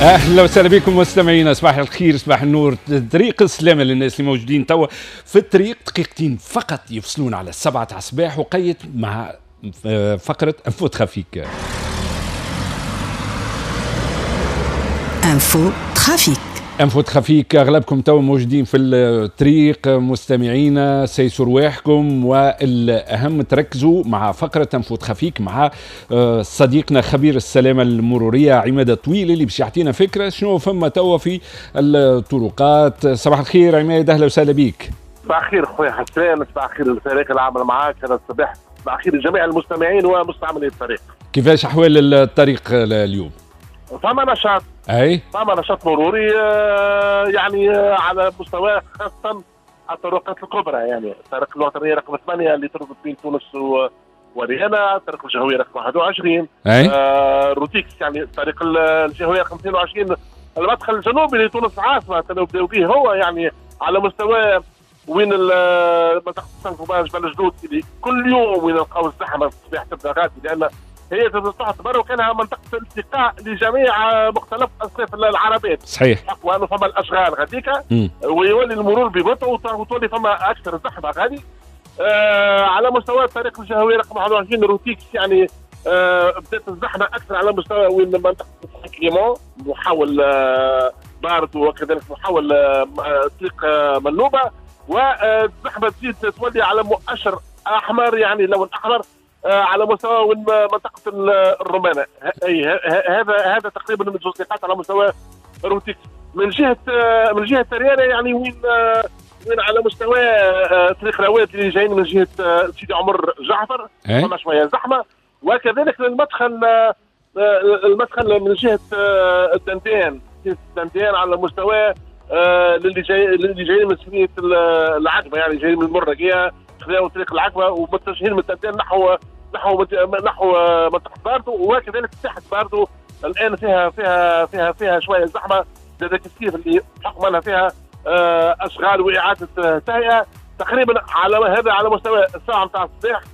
اهلا وسهلا بكم مستمعينا، صباح الخير صباح النور. طريق السلامه للناس اللي موجودين توا في الطريق، دقيقتين فقط يفصلون على 7 تاع الصباح، وقيت مع فقره انفو ترافيك. انفو ترافيك اغلبكم تو موجودين في الطريق مستمعينا، سيسوا رواحكم، والاهم تركزوا مع فقره انفو ترافيك مع صديقنا خبير السلامه المروريه عماد الطويل اللي باش يعطينا فكره شنو فما توا في الطرقات. صباح الخير عماد، اهلا وسهلا بك. صباح الخير خويا حسان، صباح الخير للفريق العمل معاك هذا الصباح، صباح الخير لجميع المستمعين ومستعملي الطريق. كيفاش احوال الطريق اليوم؟ فما نشاط، فما نشاط مروري يعني على مستوى خاصة الطرقات الكبرى، يعني الطريق الوطنية رقم 8 اللي تربط بين تونس وريانا، الطريق الجهوية رقم 21 روتيكس، يعني الطريق الجهوية رقم 22 المدخل الجنوبي لتونس العاصمة تنبداو به، هو يعني على مستوى وين منطقة سانكوباج بلجدود اللي كل يوم وين نلقاو الزحمة في الصباح تبدا غادي، لأن هي تعتبر كانها منطقة التقاء لجميع مختلف أصناف العربات. صحيح. وأنه فما الأشغال غاديك ويولي المرور ببطء وتولي فما أكثر زحمة غادي. على مستوى الطريق الجهوي رقم 21 روتيكس، يعني بدات الزحمة أكثر على مستوى وين منطقة كليمون محاول بارد، وكذلك محاول طريق منوبة، والزحمة تزيد تولي على مؤشر أحمر، يعني لون أحمر على مستوى منطقة الرومانة. هذا تقريبا من الجزئيات على مستوى روتيكس. من جهة ريانا، يعني وين على مستوى طريق رواد اللي جايين من جهة سيدي عمر جعفر فما شوية زحمة، وكذلك المدخل من جهة الدندان على مستوى اللي جايين من سمية العقبة، يعني جايين من المرقية خذاو طريق العقبة ومتجهين من الدندان نحو منطقة باردو، وكذلك ساحة باردو الآن فيها شوية زحمة زاد كثير، اللي حكم أنها فيها أشغال وإعادة تهيئة تقريبا على مستوى الساعة 9 الصباح.